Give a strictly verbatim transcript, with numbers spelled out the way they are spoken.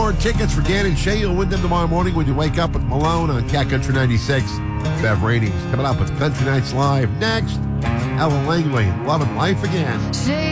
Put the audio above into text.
more tickets for Dan and Shay. You'll win them tomorrow morning when you wake up with Malone on Cat Country ninety-six. Bev Ratings coming up with Country Nights Live next. Ella Langley, Love and Life Again. Say